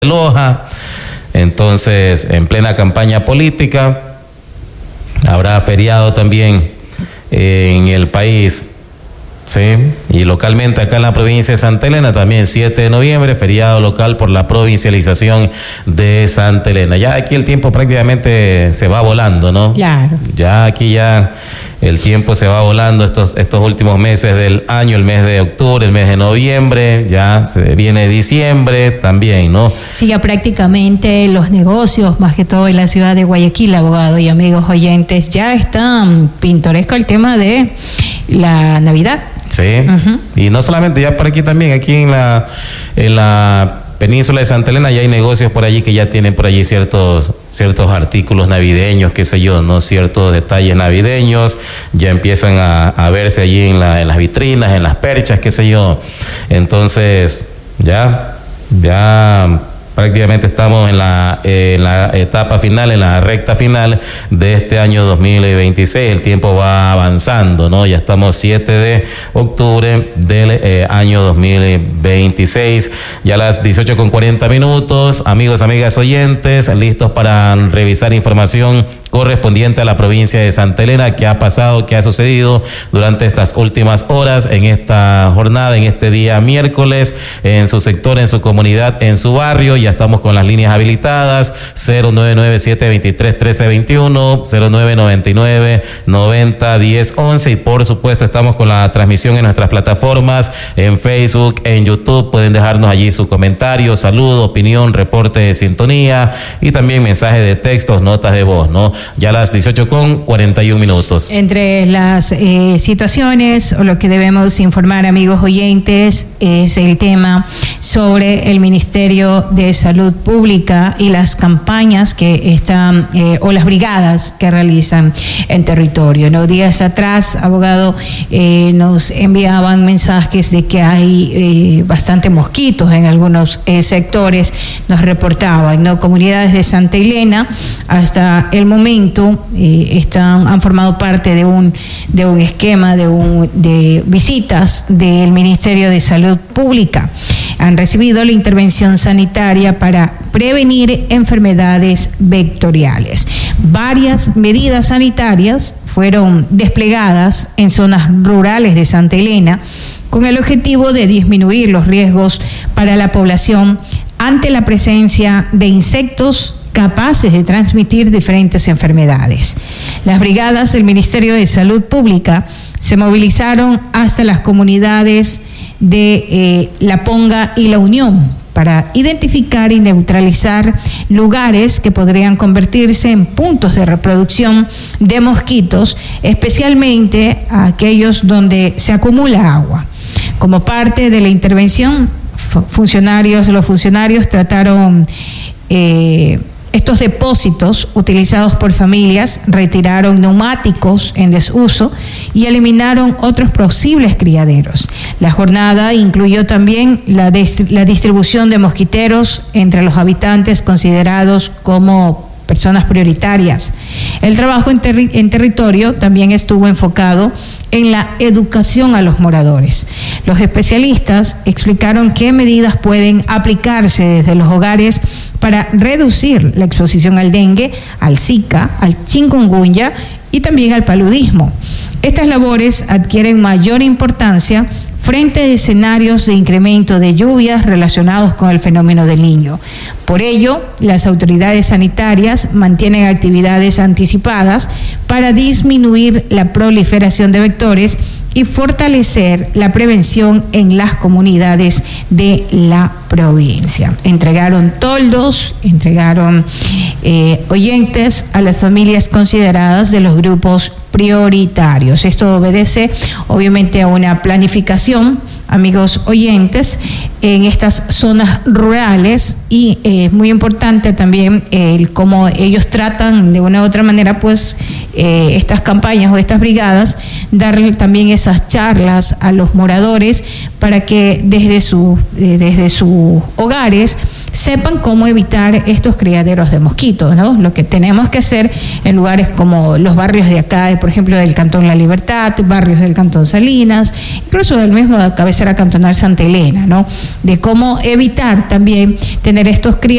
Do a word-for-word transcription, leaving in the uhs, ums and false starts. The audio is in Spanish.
Loja. Entonces, en plena campaña política, habrá feriado también en el país, ¿sí? Y localmente acá en la provincia de Santa Elena, también siete de noviembre, feriado local por la provincialización de Santa Elena. Ya aquí el tiempo prácticamente se va volando, ¿no? Claro. Ya aquí ya el tiempo se va volando estos, estos últimos meses del año, el mes de octubre, el mes de noviembre, ya se viene diciembre también, ¿no? Sí, ya prácticamente los negocios, más que todo en la ciudad de Guayaquil, abogado y amigos oyentes, ya están pintoresco el tema de la Navidad. Sí, uh-huh. Y no solamente ya por aquí también, aquí en la, en la península de Santa Elena ya hay negocios por allí que ya tienen por allí ciertos ciertos artículos navideños, qué sé yo, no ciertos detalles navideños, ya empiezan a, a verse allí en, la, en las vitrinas, en las perchas, qué sé yo. Entonces, ya, ya prácticamente estamos en la, eh, en la etapa final, en la recta final de este año dos mil veintiséis. El tiempo va avanzando, ¿no? Ya estamos siete de octubre del eh, año dos mil veintiséis. Ya a las dieciocho con cuarenta minutos. Amigos, amigas oyentes, listos para revisar información correspondiente a la provincia de Santa Elena, qué ha pasado, qué ha sucedido durante estas últimas horas, en esta jornada, en este día miércoles, en su sector, en su comunidad, en su barrio. Ya estamos con las líneas habilitadas, cero nueve nueve siete veintitrés trece veintiuno, cero nueve noventa y nueve noventa diez once, y por supuesto estamos con la transmisión en nuestras plataformas, en Facebook, en YouTube. Pueden dejarnos allí su comentario, saludo, opinión, reporte de sintonía y también mensajes de textos, notas de voz, ¿no? Ya a las dieciocho con cuarenta y un minutos. Entre las eh, situaciones o lo que debemos informar, amigos oyentes, es el tema sobre el Ministerio de Salud Pública y las campañas que están, eh, o las brigadas que realizan en territorio, ¿no? Días atrás, abogado, eh, nos enviaban mensajes de que hay eh, bastante mosquitos en algunos eh, sectores, nos reportaban, ¿no? Comunidades de Santa Elena, hasta el momento, Eh, están, han formado parte de un, de un esquema de, un, de visitas del Ministerio de Salud Pública. Han recibido la intervención sanitaria para prevenir enfermedades vectoriales. Varias medidas sanitarias fueron desplegadas en zonas rurales de Santa Elena con el objetivo de disminuir los riesgos para la población ante la presencia de insectos capaces de transmitir diferentes enfermedades. Las brigadas del Ministerio de Salud Pública se movilizaron hasta las comunidades de eh, La Ponga y La Unión para identificar y neutralizar lugares que podrían convertirse en puntos de reproducción de mosquitos, especialmente aquellos donde se acumula agua. Como parte de la intervención, funcionarios, los funcionarios trataron eh, estos depósitos utilizados por familias, retiraron neumáticos en desuso y eliminaron otros posibles criaderos. La jornada incluyó también la, la distribución de mosquiteros entre los habitantes considerados como personas prioritarias. El trabajo en, terri en territorio también estuvo enfocado en la educación a los moradores. Los especialistas explicaron qué medidas pueden aplicarse desde los hogares para reducir la exposición al dengue, al zika, al chikungunya y también al paludismo. Estas labores adquieren mayor importancia frente a escenarios de incremento de lluvias relacionados con el fenómeno del Niño. Por ello, las autoridades sanitarias mantienen actividades anticipadas para disminuir la proliferación de vectores y fortalecer la prevención en las comunidades de la provincia. Entregaron toldos, entregaron eh, oyentes a las familias consideradas de los grupos prioritarios. Esto obedece obviamente a una planificación, amigos oyentes, en estas zonas rurales, y es eh, muy importante también el eh, cómo ellos tratan de una u otra manera pues eh, estas campañas o estas brigadas, darle también esas charlas a los moradores para que desde, su, eh, desde sus hogares sepan cómo evitar estos criaderos de mosquitos, ¿no? Lo que tenemos que hacer en lugares como los barrios de acá, por ejemplo, del Cantón La Libertad, barrios del Cantón Salinas, incluso del mismo cabecera cantonal Santa Elena, ¿no? De cómo evitar también tener estos criaderos